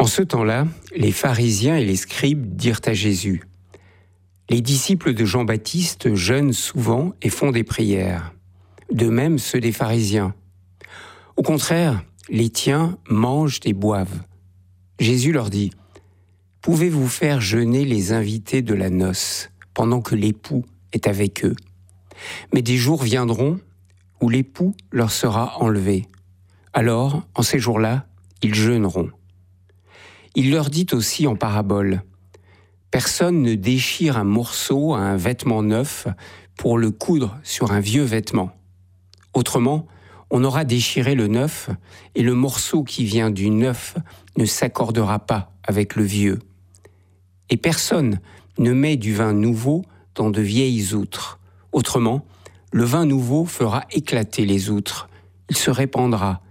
En ce temps-là, les pharisiens et les scribes dirent à Jésus : « Les disciples de Jean-Baptiste jeûnent souvent et font des prières, de même ceux des pharisiens. Au contraire, les tiens mangent et boivent. » Jésus leur dit : « Pouvez-vous faire jeûner les invités de la noce pendant que l'époux est avec eux ? Mais des jours viendront où l'époux leur sera enlevé. Alors, en ces jours-là, ils jeûneront. » Il leur dit aussi en parabole : « Personne ne déchire un morceau à un vêtement neuf pour le coudre sur un vieux vêtement. Autrement, on aura déchiré le neuf et le morceau qui vient du neuf ne s'accordera pas avec le vieux. Et personne ne met du vin nouveau dans de vieilles outres. Autrement, le vin nouveau fera éclater les outres, il se répandra